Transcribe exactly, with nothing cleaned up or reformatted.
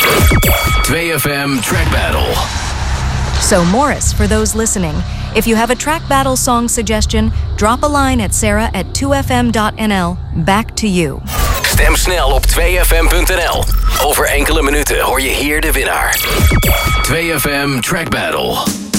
two F M Track Battle. So Morris, for those listening, if you have a Track Battle song suggestion, drop a line at sarah at two f m dot n l. Back to you. Stem snel op two f m dot n l. Over enkele minuten hoor je hier de winnaar. two F M Track Battle.